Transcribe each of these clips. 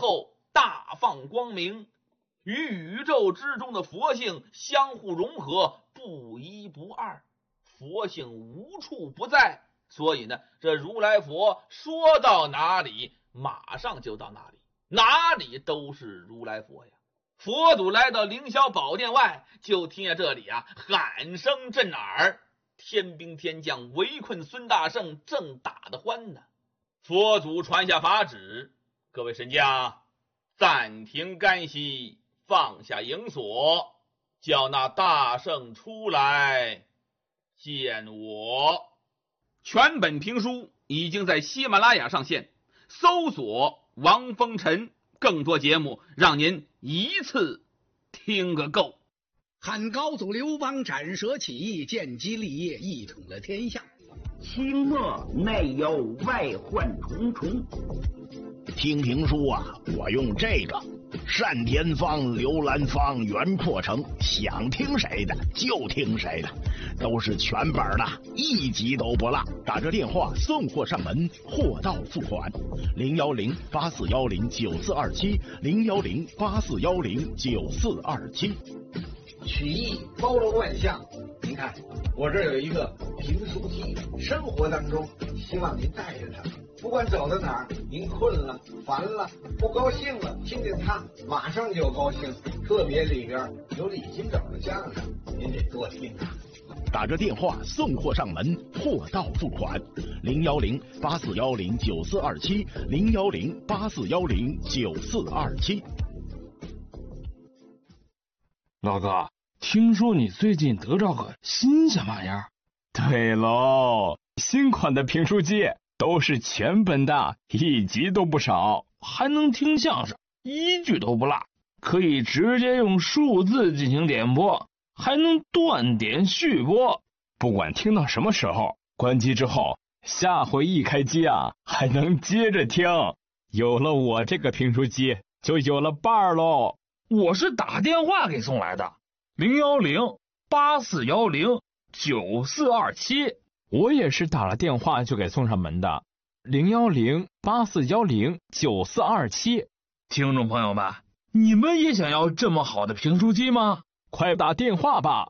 后大放光明，与宇宙之中的佛性相互融合，不一不二，佛性无处不在。所以呢，这如来佛说到哪里马上就到哪里，哪里都是如来佛呀。佛祖来到凌霄宝殿外，就听见这里喊声震耳，天兵天将围困孙大圣，正打得欢呢。佛祖传下法旨，各位神将暂停干息，放下营锁，叫那大圣出来见我。全本评书已经在喜马拉雅上线，搜索王风尘，更多节目让您一次听个够。 汉高祖刘邦斩蛇起义，建基立业，一统了天下。 清末内忧外患重重。 听评书我用这个单田芳、刘兰芳、袁阔成，想听谁的就听谁的，都是全本的，一集都不落。打这电话送货上门，货到付款。010-8410-9427，010-8410-9427。 曲艺包罗万象，您看我这有一个评书机，生活当中希望您带着它，不管走到哪儿，您困了、烦了、不高兴了，听见它马上就高兴。特别里边有李金斗的相声，您得多听啊。 打着电话送货上门，货到付款。010-8410-9427，010-8410-9427。 老哥，听说你最近得着个新鲜玩意儿？ 对喽，新款的评书机都是全本的，一集都不少， 还能听相声，一句都不落，可以直接用数字进行点播，还能断点续播， 不管听到什么时候，关机之后下回一开机还能接着听。有了我这个评书机，就有了伴儿喽。 我是打电话给送来的，010-8410-9427。 我也是打了电话就给送上门的，010-8410-9427。 听众朋友们，你们也想要这么好的评书机吗？ 快打电话吧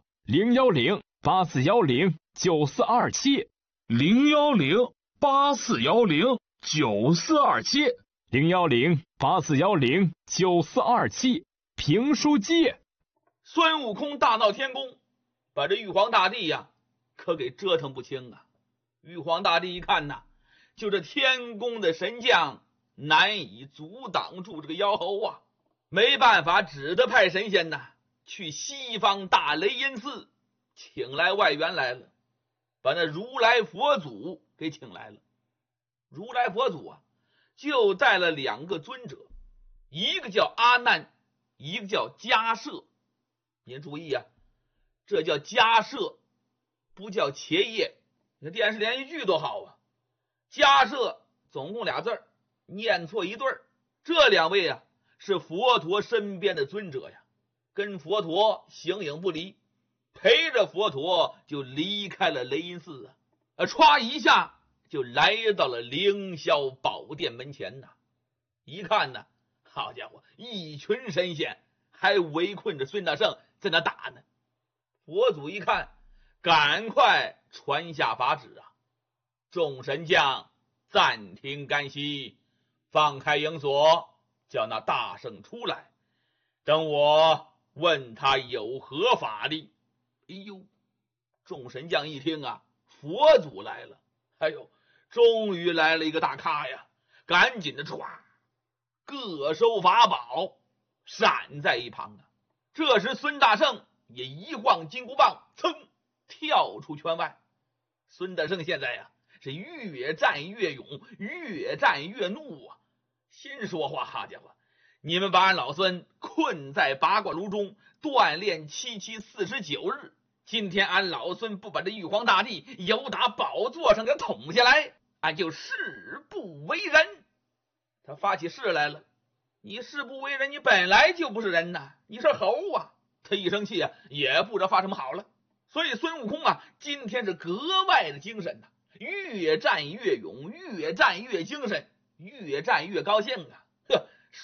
，010-8410-9427， 010-8410-9427， 010-8410-9427。评书机。 孙悟空大闹天宫，把这玉皇大帝可给折腾不轻啊。玉皇大帝一看就这天宫的神将难以阻挡住这个妖猴没办法，只得派神仙去西方大雷音寺请来外援来了，把那如来佛祖给请来了。如来佛祖就带了2个尊者，一个叫阿难，一个叫迦摄。您注意这叫迦摄，不叫伽叶。你看电视连续剧多好迦摄总共俩字儿，念错一对儿。这2位是佛陀身边的尊者跟佛陀形影不离，陪着佛陀就离开了雷音寺歘一下就来到了凌霄宝殿门前一看好家伙，一群神仙还围困着孙大圣在那打呢。佛祖一看，赶快传下法旨众神将暂停干息，放开营锁，叫那大圣出来，等我问他有何法力。哎呦，众神将一听佛祖来了，哎呦，终于来了一个大咖呀，赶紧的各收法宝，闪在一旁这时孙大圣也一晃金箍棒，噌跳出圈外。孙大圣现在是越战越勇，越战越怒心说话，好家伙，你们把俺老孙困在八卦炉中锻炼749日，今天俺老孙不把这玉皇大帝由打宝座上给捅下来，俺就誓不为人。他发起誓来了，你誓不为人，你本来就不是人你是猴他一生气也不知道发什么好了。所以孙悟空今天是格外的精神越战越勇，越战越精神，越战越高兴呵，